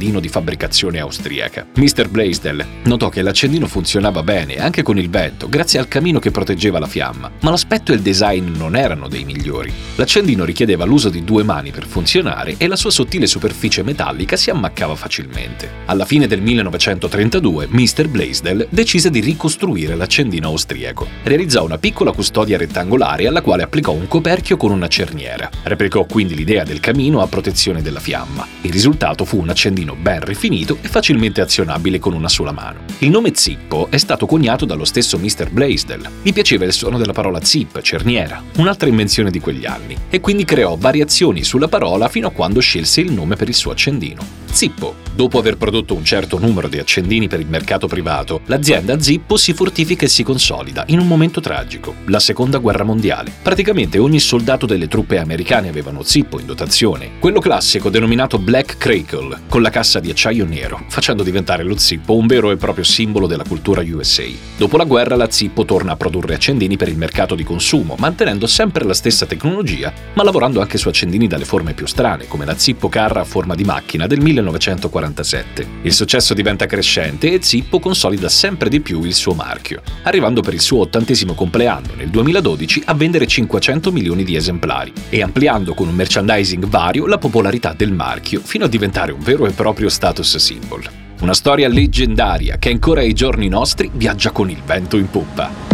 accendino di fabbricazione austriaca. Mr. Blaisdell notò che l'accendino funzionava bene anche con il vento, grazie al camino che proteggeva la fiamma, ma l'aspetto e il design non erano dei migliori. L'accendino richiedeva l'uso di 2 mani per funzionare e la sua sottile superficie metallica si ammaccava facilmente. Alla fine del 1932, Mr. Blaisdell decise di ricostruire l'accendino austriaco. Realizzò una piccola custodia rettangolare alla quale applicò un coperchio con una cerniera. Replicò quindi l'idea del camino a protezione della fiamma. Il risultato fu un accendino ben rifinito e facilmente azionabile con una sola mano. Il nome Zippo è stato coniato dallo stesso Mr. Blaisdell. Gli piaceva il suono della parola zip, cerniera, un'altra invenzione di quegli anni, e quindi creò variazioni sulla parola fino a quando scelse il nome per il suo accendino. Zippo. Dopo aver prodotto un certo numero di accendini per il mercato privato, l'azienda Zippo si fortifica e si consolida in un momento tragico, la Seconda Guerra Mondiale. Praticamente ogni soldato delle truppe americane aveva uno Zippo in dotazione, quello classico denominato Black Crackle, con la cassa di acciaio nero, facendo diventare lo Zippo un vero e proprio simbolo della cultura USA. Dopo la guerra la Zippo torna a produrre accendini per il mercato di consumo, mantenendo sempre la stessa tecnologia, ma lavorando anche su accendini dalle forme più strane, come la Zippo Carra a forma di macchina del 1947. Il successo diventa crescente e Zippo consolida sempre di più il suo marchio, arrivando per il suo 80° compleanno nel 2012 a vendere 500 milioni di esemplari e ampliando con un merchandising vario la popolarità del marchio fino a diventare un vero e proprio status symbol. Una storia leggendaria che ancora ai giorni nostri viaggia con il vento in poppa.